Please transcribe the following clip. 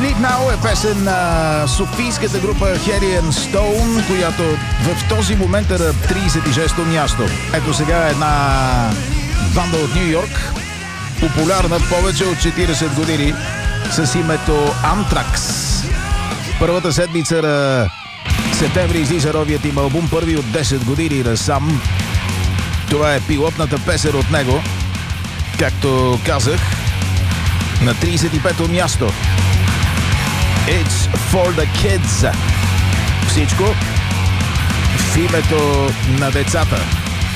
Sleep Now е песен на софийската група Harry and Stone, която в този момент е на 36-то място. Ето сега една банда от Ню Йорк, популярна повече от 40 години, с името Anthrax. Първата седмица на септември излиза новият им албум, първи от 10 години насам. Това е пилотната песен от него, както казах, на 35-то място. It's for the kids. Всичко в името на децата.